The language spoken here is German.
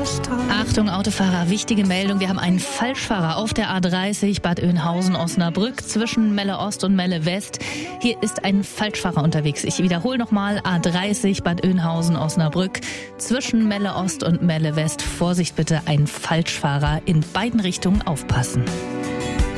Achtung Autofahrer, wichtige Meldung, wir haben einen Falschfahrer auf der A30 Bad Oeynhausen-Osnabrück zwischen Melle Ost und Melle West. Hier ist ein Falschfahrer unterwegs. Ich wiederhole nochmal, A30 Bad Oeynhausen-Osnabrück zwischen Melle Ost und Melle West. Vorsicht bitte, ein Falschfahrer, in beiden Richtungen aufpassen.